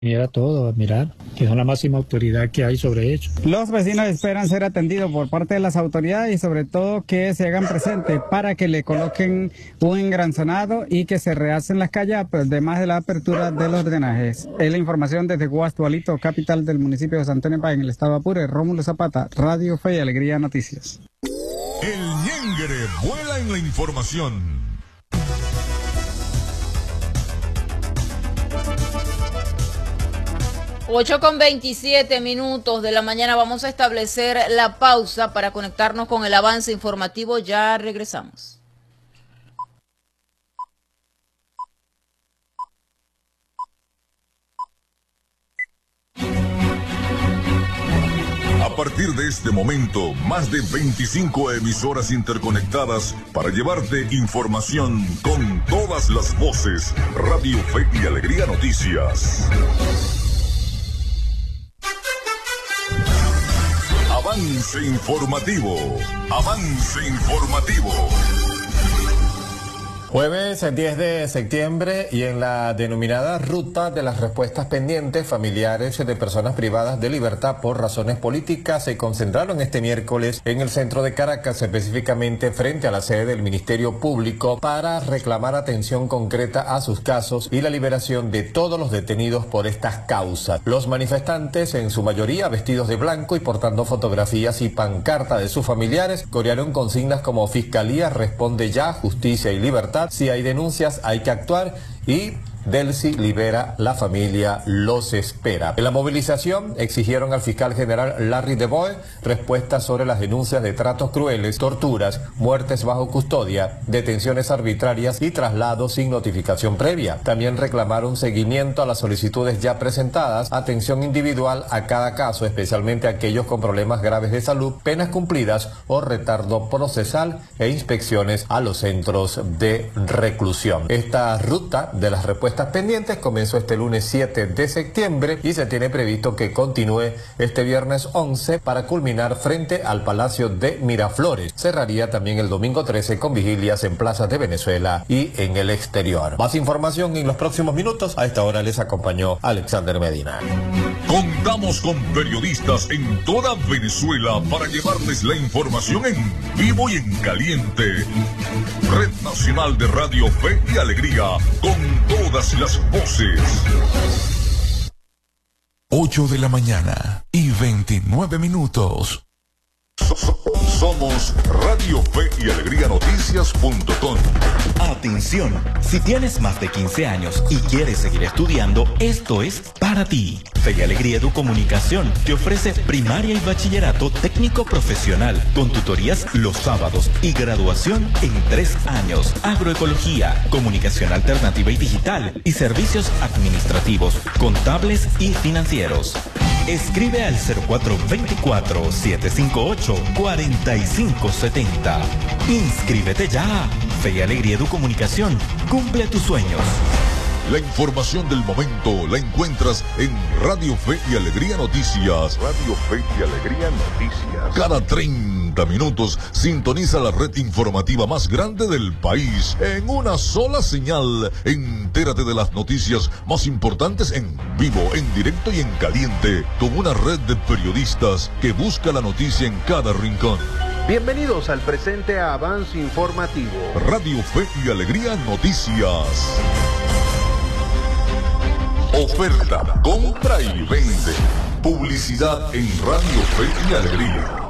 Mira todo, a mirar, que son la máxima autoridad que hay sobre ello. Los vecinos esperan ser atendidos por parte de las autoridades y sobre todo que se hagan presentes para que le coloquen un engranzonado y que se realcen las calles, además de la apertura de los drenajes. Es la información desde Guastualito, capital del municipio de San Antonio Páez, en el estado de Apure. Rómulo Zapata, Radio Fe y Alegría Noticias. El ñengere vuela en la información. 8:27 de la mañana, vamos a establecer la pausa para conectarnos con el avance informativo. Ya regresamos. A partir de este momento, más de 25 emisoras interconectadas para llevarte información con todas las voces. Radio Fe y Alegría Noticias. Avance informativo. Avance informativo. Jueves 10 de septiembre y en la denominada ruta de las respuestas pendientes, familiares de personas privadas de libertad por razones políticas se concentraron este miércoles en el centro de Caracas, específicamente frente a la sede del Ministerio Público, para reclamar atención concreta a sus casos y la liberación de todos los detenidos por estas causas. Los manifestantes, en su mayoría vestidos de blanco y portando fotografías y pancartas de sus familiares, corearon consignas como Fiscalía responde ya, justicia y libertad. Si hay denuncias hay que actuar y Delcy libera, la familia los espera. En la movilización exigieron al fiscal general Larry DeBoe respuestas sobre las denuncias de tratos crueles, torturas, muertes bajo custodia, detenciones arbitrarias y traslados sin notificación previa. También reclamaron seguimiento a las solicitudes ya presentadas, atención individual a cada caso, especialmente a aquellos con problemas graves de salud, penas cumplidas o retardo procesal e inspecciones a los centros de reclusión. Esta ruta de las respuestas pendientes comenzó este lunes 7 de septiembre y se tiene previsto que continúe este viernes 11 para culminar frente al Palacio de Miraflores. Cerraría también el domingo 13 con vigilias en plazas de Venezuela y en el exterior. Más información en los próximos minutos. A esta hora les acompañó Alexander Medina. Contamos con periodistas en toda Venezuela para llevarles la información en vivo y en caliente. Red Nacional de Radio Fe y Alegría, con todas las voces. 8 de la mañana y 29 minutos. Somos Radio Fe y Alegría Noticias.com. Atención, si tienes más de 15 años y quieres seguir estudiando, esto es para ti. Fe y Alegría Educomunicación te ofrece primaria y bachillerato técnico profesional con tutorías los sábados y graduación en 3 años. Agroecología, comunicación alternativa y digital y servicios administrativos, contables y financieros. Escribe al 0424-758-4570. Inscríbete ya. Fe y Alegría Educomunicación. Cumple tus sueños. La información del momento la encuentras en Radio Fe y Alegría Noticias. Radio Fe y Alegría Noticias. Cada 30 minutos sintoniza la red informativa más grande del país en una sola señal. Entérate de las noticias más importantes en vivo, en directo y en caliente, con una red de periodistas que busca la noticia en cada rincón. Bienvenidos al presente avance informativo. Radio Fe y Alegría Noticias. Oferta, compra y vende. Publicidad en Radio Fe y Alegría.